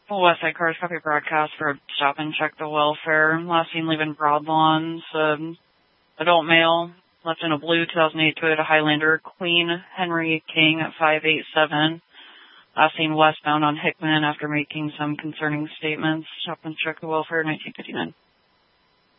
Full West Side Cars copy broadcast for stop and check the welfare. Last seen leaving Broadlawns. Adult male, left in a blue 2008 Toyota Highlander. Queen Henry King at 587. Last seen westbound on Hickman after making some concerning statements. Stop and check the welfare, 1959.